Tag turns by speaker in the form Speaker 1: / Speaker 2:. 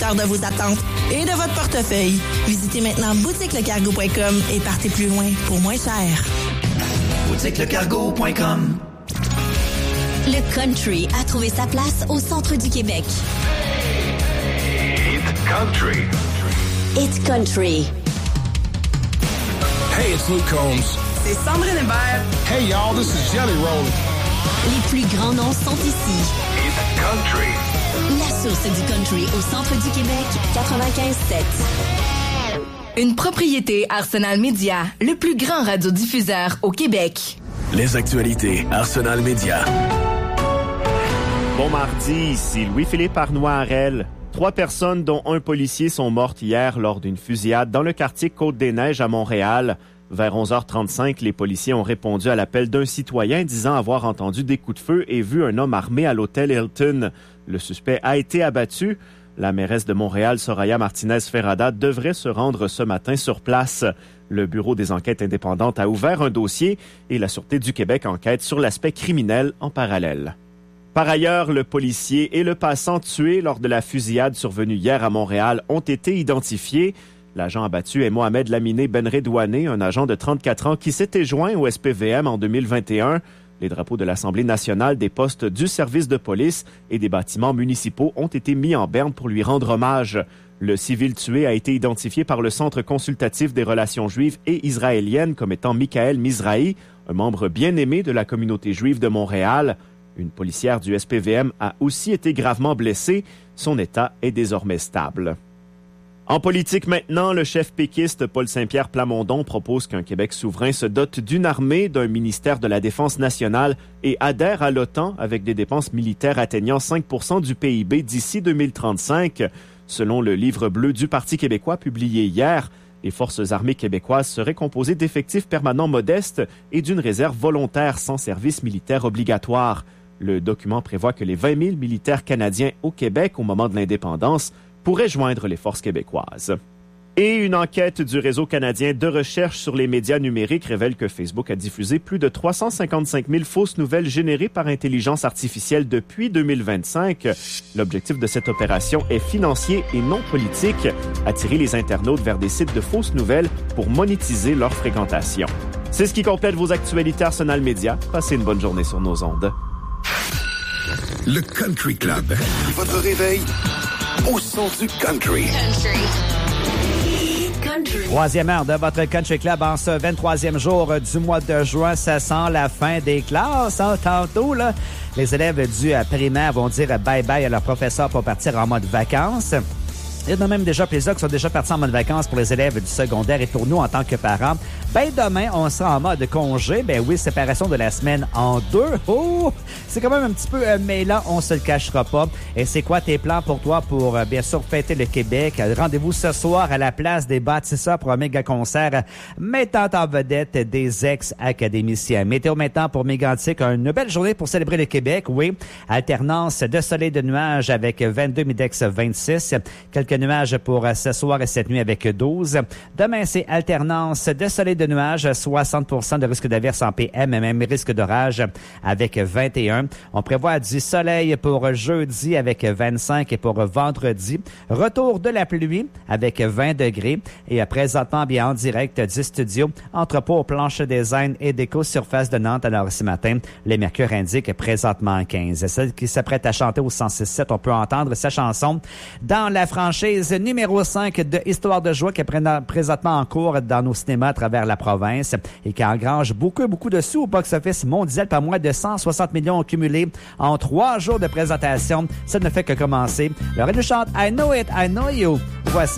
Speaker 1: hauteur de vos attentes et de votre portefeuille. Visitez maintenant boutiquelecargo.com et partez plus loin pour moins cher.
Speaker 2: boutiquelecargo.com.
Speaker 3: Le country a trouvé sa place au centre du Québec.
Speaker 4: It's country.
Speaker 3: It's country.
Speaker 5: Hey, it's Luke Combs.
Speaker 1: C'est Sandrine Hébert.
Speaker 5: Hey, y'all, this is Jelly Roll.
Speaker 3: Les plus grands noms sont ici.
Speaker 4: It's country.
Speaker 3: La source du country au centre du Québec, 95.7.
Speaker 6: Une propriété Arsenal Media, le plus grand radiodiffuseur au Québec.
Speaker 7: Les actualités Arsenal Media.
Speaker 8: Bon mardi, ici Louis-Philippe Arnois-Harel. 3 personnes, dont un policier, sont mortes hier lors d'une fusillade dans le quartier Côte-des-Neiges à Montréal. Vers 11h35, les policiers ont répondu à l'appel d'un citoyen disant avoir entendu des coups de feu et vu un homme armé à l'hôtel Hilton. Le suspect a été abattu. La mairesse de Montréal, Soraya Martinez-Ferrada, devrait se rendre ce matin sur place. Le Bureau des enquêtes indépendantes a ouvert un dossier et la Sûreté du Québec enquête sur l'aspect criminel en parallèle. Par ailleurs, le policier et le passant tués lors de la fusillade survenue hier à Montréal ont été identifiés. L'agent abattu est Mohamed Laminé Benredouane, un agent de 34 ans qui s'était joint au SPVM en 2021. Les drapeaux de l'Assemblée nationale, des postes du service de police et des bâtiments municipaux ont été mis en berne pour lui rendre hommage. Le civil tué a été identifié par le Centre consultatif des relations juives et israéliennes comme étant Michael Mizrahi, un membre bien aimé de la communauté juive de Montréal. Une policière du SPVM a aussi été gravement blessée. Son état est désormais stable. En politique maintenant, le chef péquiste Paul Saint-Pierre Plamondon propose qu'un Québec souverain se dote d'une armée, d'un ministère de la Défense nationale et adhère à l'OTAN avec des dépenses militaires atteignant 5% du PIB d'ici 2035. Selon le livre bleu du Parti québécois publié hier, les forces armées québécoises seraient composées d'effectifs permanents modestes et d'une réserve volontaire sans service militaire obligatoire. Le document prévoit que les 20 000 militaires canadiens au Québec au moment de l'indépendance pourraient joindre les forces québécoises. Et une enquête du Réseau canadien de recherche sur les médias numériques révèle que Facebook a diffusé plus de 355 000 fausses nouvelles générées par intelligence artificielle depuis 2025. L'objectif de cette opération est financier et non politique, attirer les internautes vers des sites de fausses nouvelles pour monétiser leur fréquentation. C'est ce qui complète vos actualités Arsenal Media. Passez une bonne journée sur nos ondes.
Speaker 5: Le Country Club.
Speaker 7: Votre réveil au son du country.
Speaker 9: Troisième heure de votre Country Club en ce 23e jour du mois de juin. Ça sent la fin des classes. Hein? Tantôt, là, les élèves du primaire vont dire bye-bye à leur professeur pour partir en mode vacances. Il y en a même déjà plusieurs qui sont déjà partis en mode vacances pour les élèves du secondaire et pour nous en tant que parents. Demain, on sera en mode congé. Oui, séparation de la semaine en 2. Oh! C'est quand même un petit peu mêlant, on se le cachera pas. Et c'est quoi tes plans pour toi pour, bien sûr, fêter le Québec? Rendez-vous ce soir à la place des bâtisseurs pour un méga concert mettant en vedette des ex-académiciens. Météo maintenant pour Mégantic, une belle journée pour célébrer le Québec, oui. Alternance de soleil et de nuages avec 22, Midex 26. Quelques nuages pour ce soir et cette nuit avec 12. Demain, c'est alternance de soleil et de nuages, 60% de risque d'averse en PM et même risque d'orage avec 21. On prévoit du soleil pour jeudi avec 25 et pour vendredi. Retour de la pluie avec 20 degrés. Et présentement, bien en direct du studio, entrepôt Planche Design et Déco Surface de Nantes. Alors ce matin, les mercures indiquent présentement 15. Celle qui s'apprête à chanter au 106.7, on peut entendre sa chanson dans la franchise numéro 5 de Histoire de joie qui est présentement en cours dans nos cinémas à travers la province et qui engrange beaucoup de sous au box-office mondial, par moins de 160 millions cumulés en 3 jours de présentation. Ça ne fait que commencer. Le radio chante I Know It, I Know You. Voici